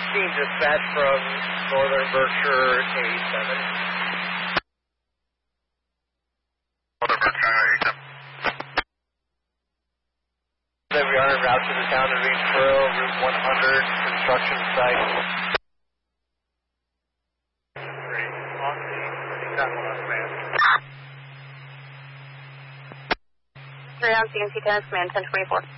dispatch from Northern Berkshire A7. Northern Berkshire A7. We are en route to the town of East Trail, Route 100, construction site. Great. On the Capital Command. 3 on CNC 10 Command 1024.